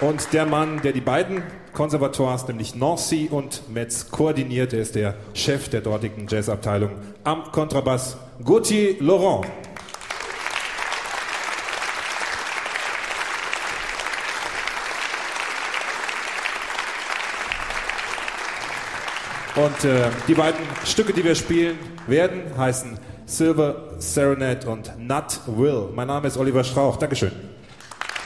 Und der Mann, der die beiden Konservatoires, nämlich Nancy und Metz, koordiniert, der ist der Chef der dortigen Jazzabteilung am Kontrabass, Gauthier Laurent. Und die beiden Stücke, die wir spielen werden, heißen Silver Serenade und Nut Will. Mein Name ist Oliver Strauch. Dankeschön.